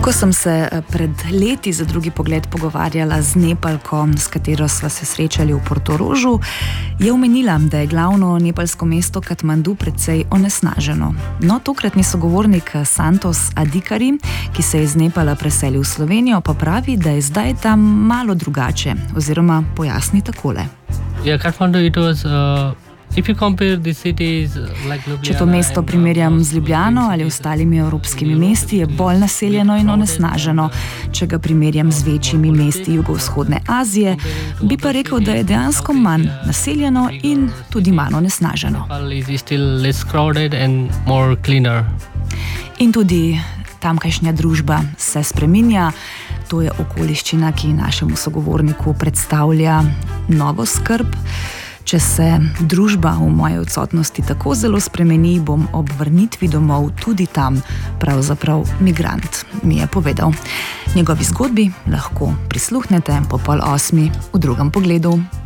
Ko sem se pred leti za drugi pogled pogovarjala z Nepalko, s katero sva se srečali v Portorožu, je omenila, da je glavno nepalsko mesto Katmandu precej onesnaženo. No, tokratni sogovornik Santos Adhikari, ki se je iz Nepala preselil v Slovenijo, pa pravi, da je zdaj tam malo drugače, oziroma pojasni takole. Kathmandu, Če to mesto primerjam z Ljubljano ali ostalimi evropskimi mesti, je bolj naseljeno in onesnaženo. Če ga primerjam z večjimi mesti jugovzhodne Azije, bi pa rekel, da je dejansko manj naseljeno in tudi manj onesnaženo. In tudi tamkajšnja družba se spreminja. To je okoliščina, ki našemu sogovorniku predstavlja novo skrb. Če se družba v moje odsotnosti tako zelo spremeni, bom ob vrnitvi domov tudi tam pravzaprav migrant, mi je povedal. Njegovi zgodbi lahko prisluhnete po 7:30 v drugem pogledu.